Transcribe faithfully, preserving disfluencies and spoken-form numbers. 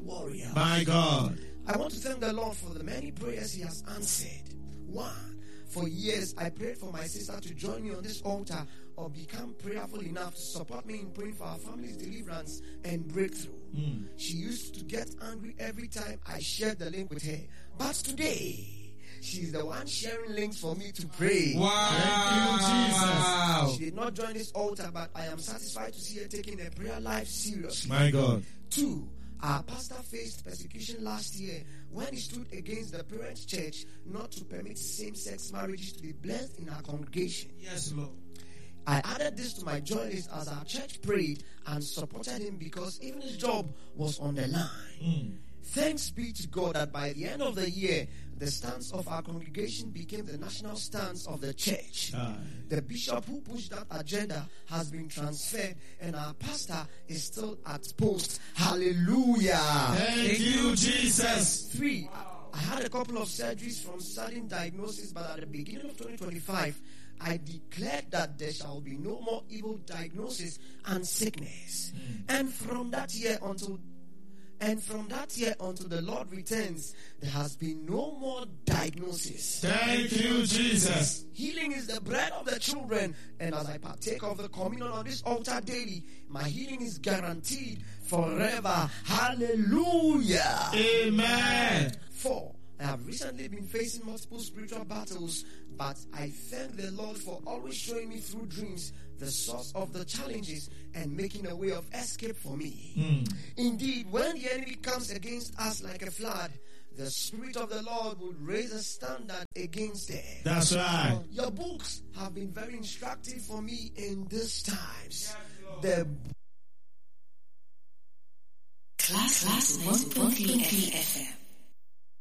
warrior. My God. I want to thank the Lord for the many prayers He has answered. One, for years I prayed for my sister to join me on this altar or become prayerful enough to support me in praying for our family's deliverance and breakthrough. Mm. She used to get angry every time I shared the link with her. But today, she's the one sharing links for me to pray. Wow. Thank you, Jesus. She did not join this altar, but I am satisfied to see her taking her prayer life seriously. My God. Two, our pastor faced persecution last year when he stood against the parent church not to permit same-sex marriages to be blessed in our congregation. Yes, Lord. I added this to my joy list as our church prayed and supported him because even his job was on the line. Mm. Thanks be to God that by the end of the year, the stance of our congregation became the national stance of the church. Aye. The bishop who pushed that agenda has been transferred and our pastor is still at post. Hallelujah. Thank you, Jesus. Three, I had a couple of surgeries from sudden diagnosis, but at the beginning of twenty twenty-five, I declared that there shall be no more evil diagnosis and sickness. Mm. And from that year until And from that year until the Lord returns, there has been no more diagnosis. Thank you, Jesus. Healing is the bread of the children. And as I partake of the communion on this altar daily, my healing is guaranteed forever. Hallelujah. Amen. Four, I have recently been facing multiple spiritual battles, but I thank the Lord for always showing me through dreams the source of the challenges and making a way of escape for me. Mm. Indeed, when the enemy comes against us like a flood, the Spirit of the Lord will raise a standard against them. That's right. Your books have been very instructive for me in these times. Yes, the Class one point three F M.